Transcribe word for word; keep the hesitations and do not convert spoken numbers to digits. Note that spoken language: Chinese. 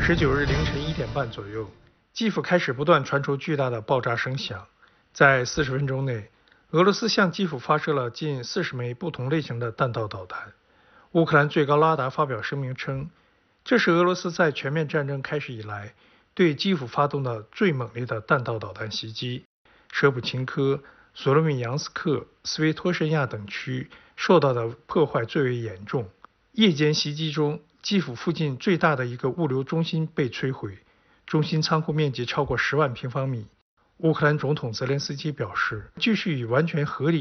十九日凌晨一点半左右，基辅开始不断传出巨大的爆炸声响。在四十分钟内，俄罗斯向基辅发射了近四十枚不同类型的弹道导弹。乌克兰最高拉达发表声明称，这是俄罗斯在全面战争开始以来对基辅发动的最猛烈的弹道导弹袭击。舍普琴科、索罗米扬斯克、斯维托申亚等区受到的破坏最为严重。夜间袭击中，基辅附近最大的一个物流中心被摧毁，中心仓库面积超过十万平方米。乌克兰总统泽连斯基表示，继续以完全合理